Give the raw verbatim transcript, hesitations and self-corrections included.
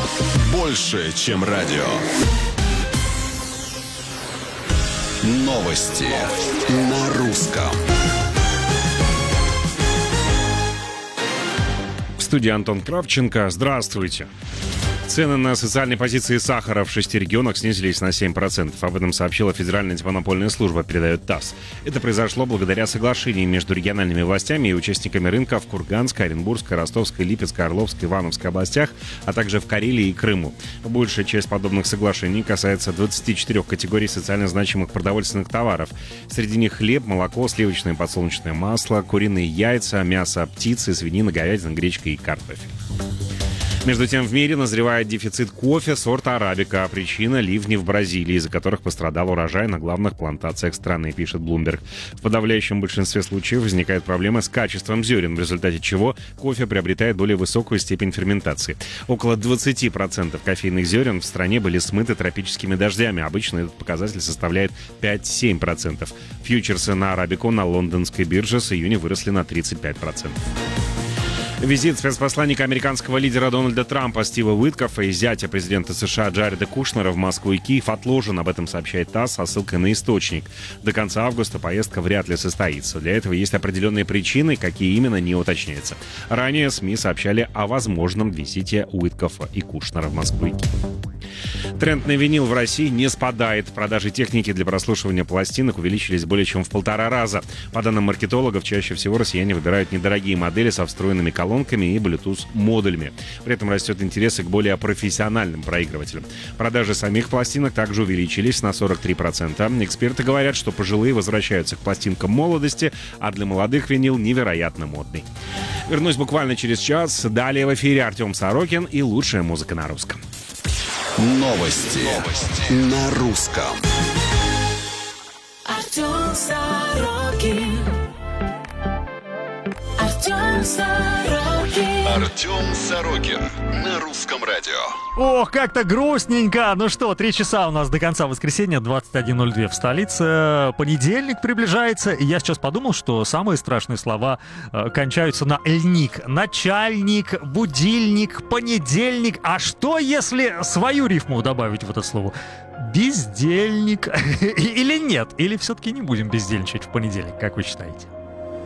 Больше, чем радио. Новости на русском. В студии Антон Кравченко. Здравствуйте. Цены на социальной позиции сахара в шести регионах снизились на семь процентов. Об этом сообщила Федеральная антимонопольная служба, передает ТАСС. Это произошло благодаря соглашению между региональными властями и участниками рынка в Курганской, Оренбургской, Ростовской, Липецкой, Орловской, Ивановской областях, а также в Карелии и Крыму. Большая часть подобных соглашений касается двадцати четырёх категорий социально значимых продовольственных товаров. Среди них хлеб, молоко, сливочное и подсолнечное масло, куриные яйца, мясо птицы, свинина, говядина, гречка и картофель. Между тем, в мире назревает дефицит кофе сорта арабика. Причина — ливни в Бразилии, из-за которых пострадал урожай на главных плантациях страны, пишет Bloomberg. В подавляющем большинстве случаев возникает проблема с качеством зерен, в результате чего кофе приобретает более высокую степень ферментации. Около двадцати процентов кофейных зерен в стране были смыты тропическими дождями. Обычно этот показатель составляет пять-семь процентов. Фьючерсы на арабику на лондонской бирже с июня выросли на тридцать пять процентов. Визит спецпосланника американского лидера Дональда Трампа Стива Уиткоффа и зятя президента США Джареда Кушнера в Москву и Киев отложен. Об этом сообщает ТАСС со ссылкой на источник. До конца августа поездка вряд ли состоится. Для этого есть определенные причины, какие именно, не уточняется. Ранее СМИ сообщали о возможном визите Уиткоффа и Кушнера в Москву и Киев. Тренд на винил в России не спадает. Продажи техники для прослушивания пластинок увеличились более чем в полтора раза. По данным маркетологов, чаще всего россияне выбирают недорогие модели со встроенными колонками и Bluetooth-модулями. При этом растет интерес и к более профессиональным проигрывателям. Продажи самих пластинок также увеличились на сорок три процента. Эксперты говорят, что пожилые возвращаются к пластинкам молодости, а для молодых винил невероятно модный. Вернусь буквально через час. Далее в эфире Артем Сорокин и лучшая музыка на русском. Новости, Новости. на русском. Артем Сорокин. Артем Сорокин. Артем Сорокин на русском радио. Ох, как-то грустненько. Ну что, три часа у нас до конца воскресенья, двадцать один ноль два в столице. Понедельник приближается, и я сейчас подумал, что самые страшные слова э, кончаются на «льник». Начальник, будильник, понедельник. А что, если свою рифму добавить в это слово? Бездельник. Или нет? Или все-таки не будем бездельничать в понедельник, как вы считаете?